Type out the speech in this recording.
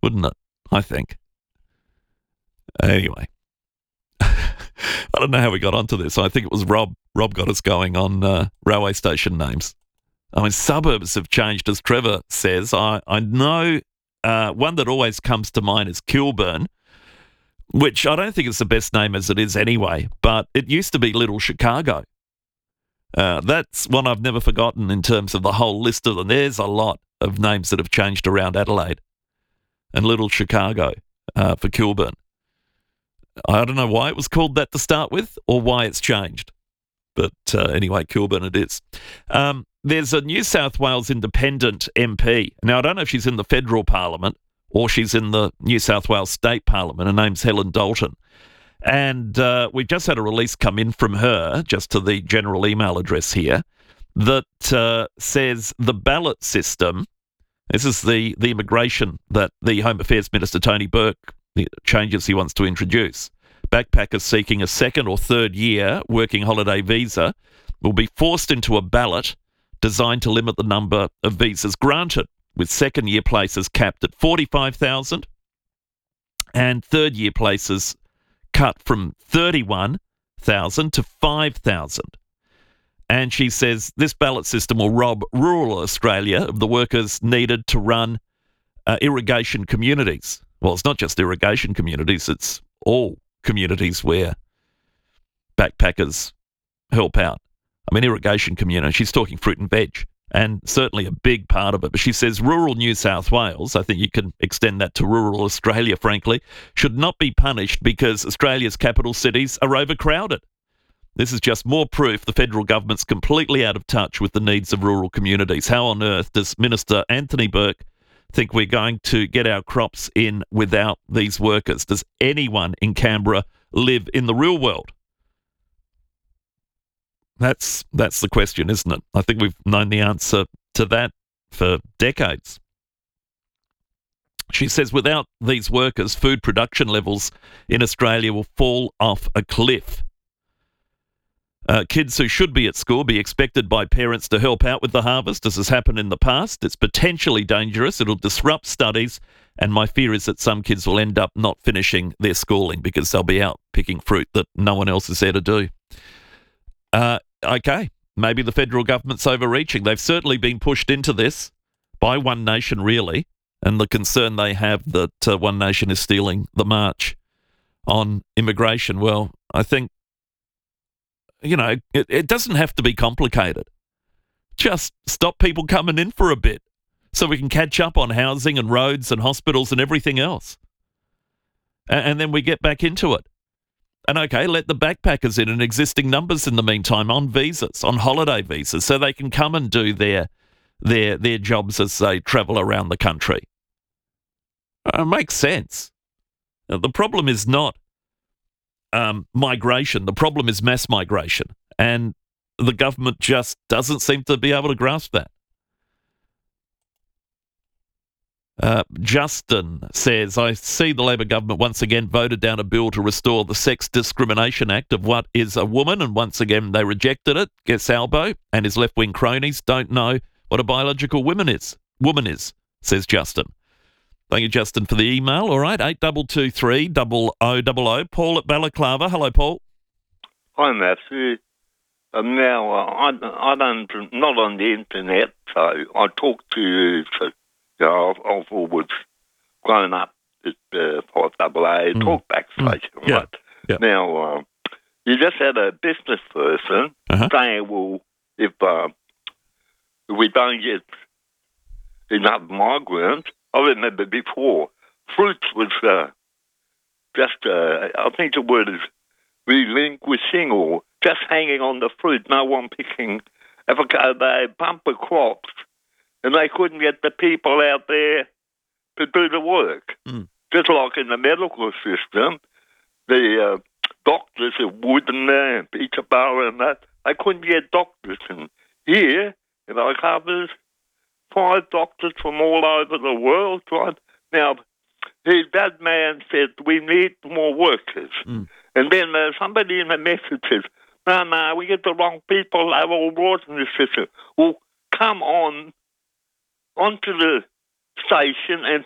wouldn't it? I think. Anyway. I don't know how we got onto this. I think it was Rob. Rob got us going on railway station names. I mean, suburbs have changed, as Trevor says. I know one that always comes to mind is Kilburn, which I don't think is the best name as it is anyway, but it used to be Little Chicago. That's one I've never forgotten in terms of the whole list of them. There's a lot of names that have changed around Adelaide and Little Chicago for Kilburn. I don't know why it was called that to start with or why it's changed. But anyway, Kilburn it is. There's a New South Wales independent MP. Now, I don't know if she's in the federal parliament or she's in the New South Wales state parliament. Her name's Helen Dalton. And we've just had a release come in from her, just to the general email address here, that says the ballot system, this is the immigration that the Home Affairs Minister Tony Burke, the changes he wants to introduce. Backpackers seeking a second or third year working holiday visa will be forced into a ballot designed to limit the number of visas granted, with second year places capped at 45,000 and third year places cut from 31,000 to 5,000. And she says this ballot system will rob rural Australia of the workers needed to run irrigation communities. Well, it's not just irrigation communities, it's all communities where backpackers help out. I mean, irrigation community, she's talking fruit and veg, and certainly a big part of it. But she says rural New South Wales, I think you can extend that to rural Australia, frankly, should not be punished because Australia's capital cities are overcrowded. This is just more proof the federal government's completely out of touch with the needs of rural communities. How on earth does Minister Anthony Burke think we're going to get our crops in without these workers? Does anyone in Canberra live in the real world? That's the question, isn't it? I think we've known the answer to that for decades. She says without these workers, food production levels in Australia will fall off a cliff. Kids who should be at school be expected by parents to help out with the harvest, as has happened in the past. It's potentially dangerous. It'll disrupt studies, and my fear is that some kids will end up not finishing their schooling because they'll be out picking fruit that no one else is there to do. Okay, maybe the federal government's overreaching. They've certainly been pushed into this by One Nation, really, and the concern they have that One Nation is stealing the march on immigration. Well, I think, you know, it doesn't have to be complicated. Just stop people coming in for a bit so we can catch up on housing and roads and hospitals and everything else. And then we get back into it. And okay, let the backpackers in existing numbers in the meantime on visas, on holiday visas, so they can come and do their jobs as they travel around the country. It makes sense. The problem is not migration. The problem is mass migration. And the government just doesn't seem to be able to grasp that. Justin says, I see the Labor government once again voted down a bill to restore the Sex Discrimination Act of what is a woman, and once again they rejected it. Guess Albo and his left-wing cronies don't know what a biological woman is, says Justin. Thank you, Justin, for the email. All right, 8223 0000. Paul at Balaclava. Hello, Paul. Hi, Matthew. Now, I'm not on the internet, so I talk to you. So, you know, I've always grown up at 5AA talk back station, right? Yeah. Now, you just had a business person saying, well, if we don't get enough migrants, I remember before, fruits was I think the word is relinquishing or just hanging on the fruit, no one picking avocado, bumper crops, and they couldn't get the people out there to do the work. Just like in the medical system, the doctors at Woodden and Peterborough and that, they couldn't get doctors. And here, in our covers, 5 doctors from all over the world, right? Now, that man said, we need more workers. And then somebody in the message says, no, we get the wrong people, they're all brought in the system. Well, come onto the station and